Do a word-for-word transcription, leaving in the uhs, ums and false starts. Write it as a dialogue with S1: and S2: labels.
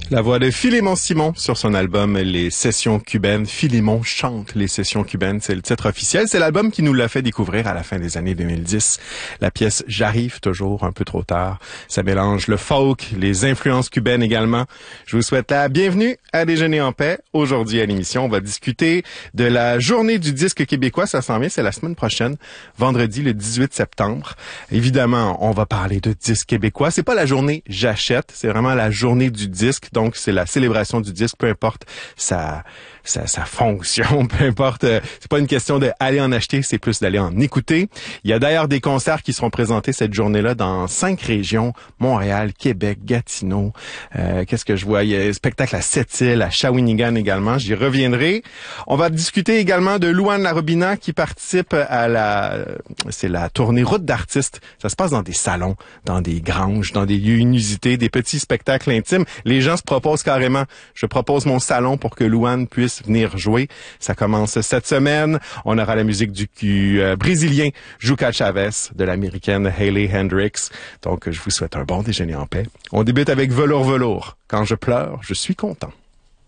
S1: La voix de Philémon Simon sur son album Les Sessions cubaines. Philémon chante Les Sessions cubaines, c'est le titre officiel. C'est l'album qui nous l'a fait découvrir à la fin des années deux mille dix. La pièce J'arrive toujours un peu trop tard. Ça mélange le folk, les influences cubaines également. Je vous souhaite la bienvenue à Déjeuner en paix. Aujourd'hui à l'émission, on va discuter de la journée du disque québécois. Ça s'en vient, c'est la semaine prochaine, vendredi le dix-huit septembre. Évidemment, on va parler de disque québécois. C'est pas la journée j'achète, c'est vraiment la journée du disque. Donc, c'est la célébration du disque, peu importe sa, sa, sa fonction, peu importe. Euh, c'est pas une question d'aller en acheter, c'est plus d'aller en écouter. Il y a d'ailleurs des concerts qui seront présentés cette journée-là dans cinq régions. Montréal, Québec, Gatineau. Euh, qu'est-ce que je vois? Il y a un spectacle à Sept-Îles, à Shawinigan également. J'y reviendrai. On va discuter également de Louane Larobina qui participe à la, c'est la tournée Route d'artistes. Ça se passe dans des salons, dans des granges, dans des lieux inusités, des petits spectacles intimes. Les gens se proposent carrément. Je propose mon salon pour que Louane puisse venir jouer. Ça commence cette semaine. On aura la musique du, du euh, brésilien Juca Chavez, de l'américaine Hayley Hendricks. Donc, je vous souhaite un bon déjeuner en paix. On débute avec Velours Velours. Quand je pleure, je suis content.